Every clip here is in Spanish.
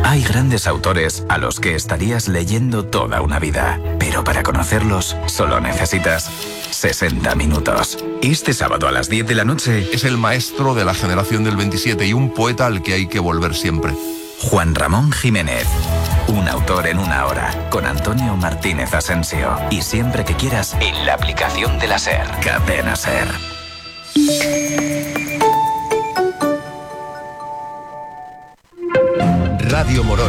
Hay grandes autores a los que estarías leyendo toda una vida, pero para conocerlos solo necesitas 60 minutos. Este sábado a las 10 de la noche es el maestro de la generación del 27 y un poeta al que hay que volver siempre. Juan Ramón Jiménez. Un autor en una hora, con Antonio Martínez Asensio. Y siempre que quieras, en la aplicación de la SER. Cadena SER. Radio Morón.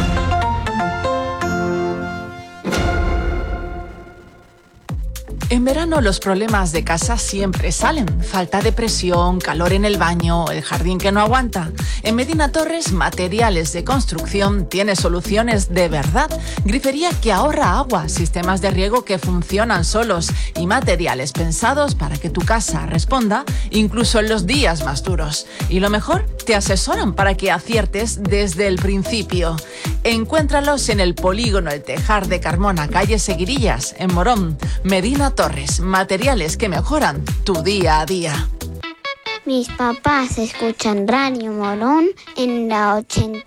En verano los problemas de casa siempre salen. Falta de presión, calor en el baño, el jardín que no aguanta. En Medina Torres, Materiales de Construcción tiene soluciones de verdad. Grifería que ahorra agua, sistemas de riego que funcionan solos y materiales pensados para que tu casa responda incluso en los días más duros. Y lo mejor, te asesoran para que aciertes desde el principio. Encuéntralos en el polígono El Tejar de Carmona, calle Seguirillas, en Morón. Medina Torres, materiales que mejoran tu día a día. Mis papás escuchan Radio Morón en la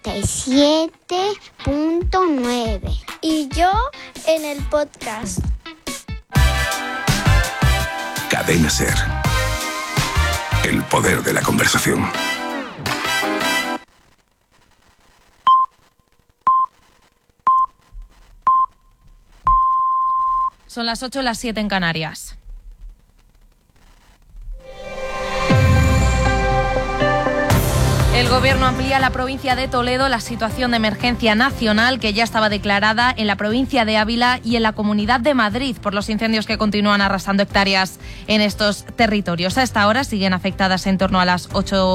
87.9 y yo en el podcast. Cadena SER. El poder de la conversación. Son las 8, las 7 en Canarias. El Gobierno amplía a la provincia de Toledo la situación de emergencia nacional que ya estaba declarada en la provincia de Ávila y en la Comunidad de Madrid por los incendios que continúan arrasando hectáreas en estos territorios. A esta hora siguen afectadas en torno a las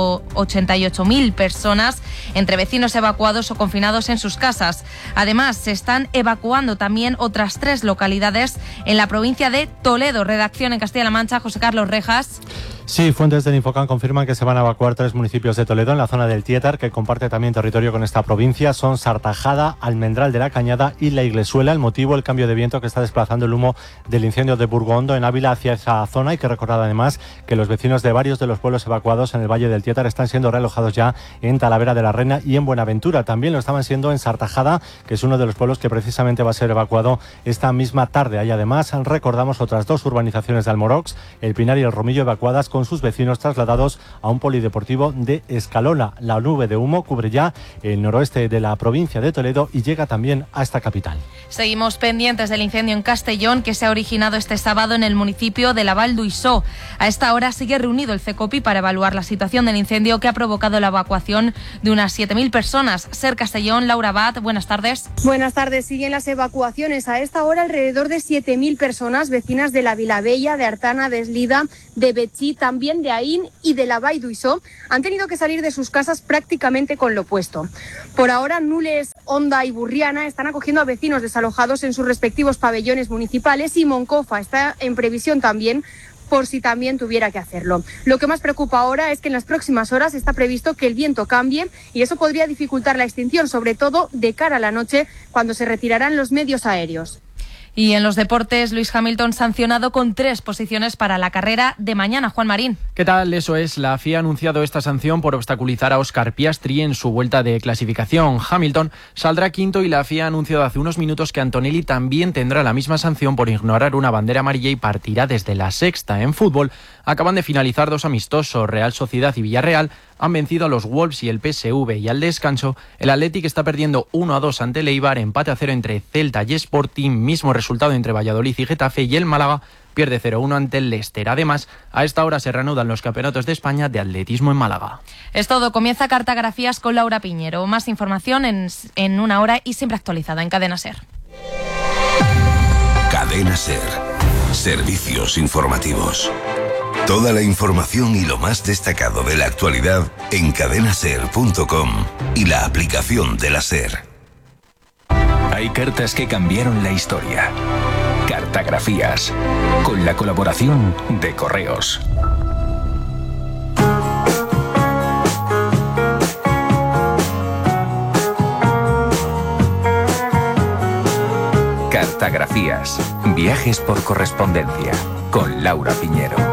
88.000 personas, entre vecinos evacuados o confinados en sus casas. Además, se están evacuando también otras 3 localidades en la provincia de Toledo. Redacción en Castilla-La Mancha, José Carlos Rejas. Sí, fuentes del Infocam confirman que se van a evacuar 3 municipios de Toledo en la zona del Tietar, que comparte también territorio con esta provincia. Son Sartajada, Almendral de la Cañada y La Iglesuela. El motivo, el cambio de viento que está desplazando el humo del incendio de Burgondo en Ávila hacia esa zona. Hay que recordar además que los vecinos de varios de los pueblos evacuados en el Valle del Tietar están siendo realojados ya en Talavera de la Reina y en Buenaventura. También lo estaban siendo en Sartajada, que es uno de los pueblos que precisamente va a ser evacuado esta misma tarde. Hay además, recordamos, otras 2 urbanizaciones de Almorox, El Pinar y El Romillo, evacuadas con sus vecinos trasladados a un polideportivo de Escalola. La nube de humo cubre ya el noroeste de la provincia de Toledo y llega también a esta capital. Seguimos pendientes del incendio en Castellón que se ha originado este sábado en el municipio de la Val d'Uixó. A esta hora sigue reunido el CECOPI para evaluar la situación del incendio que ha provocado la evacuación de unas 7.000 personas. SER Castellón, Laura Abad, buenas tardes. Buenas tardes. Siguen las evacuaciones. A esta hora alrededor de 7.000 personas vecinas de la Vilabella, de Artana, de Eslida, de Betxí, también de Aín y de la Val d'Uixó han tenido que salir de sus casas prácticamente con lo puesto. Por ahora, Nules, Onda y Burriana están acogiendo a vecinos desalojados en sus respectivos pabellones municipales y Moncofa está en previsión también por si también tuviera que hacerlo. Lo que más preocupa ahora es que en las próximas horas está previsto que el viento cambie y eso podría dificultar la extinción, sobre todo de cara a la noche, cuando se retirarán los medios aéreos. Y en los deportes, Lewis Hamilton sancionado con 3 posiciones para la carrera de mañana. Juan Marín. ¿Qué tal? Eso es. La FIA ha anunciado esta sanción por obstaculizar a Oscar Piastri en su vuelta de clasificación. Hamilton saldrá quinto y la FIA ha anunciado hace unos minutos que Antonelli también tendrá la misma sanción por ignorar una bandera amarilla y partirá desde la sexta. En fútbol, acaban de finalizar 2 amistosos. Real Sociedad y Villarreal han vencido a los Wolves y el PSV, y al descanso el Athletic está perdiendo 1-2 ante el Eibar, empate a 0 entre Celta y Sporting, mismo resultado entre Valladolid y Getafe, y el Málaga pierde 0-1 ante el Leicester. Además, a esta hora se reanudan los campeonatos de España de atletismo en Málaga. Es todo, comienza Cartografías con Laura Piñero. Más información en una hora y siempre actualizada en Cadena SER. Cadena SER. Servicios informativos. Toda la información y lo más destacado de la actualidad en cadenaser.com y la aplicación de la SER. Hay cartas que cambiaron la historia. Cartografías, con la colaboración de Correos. Cartografías, viajes por correspondencia, con Laura Piñero.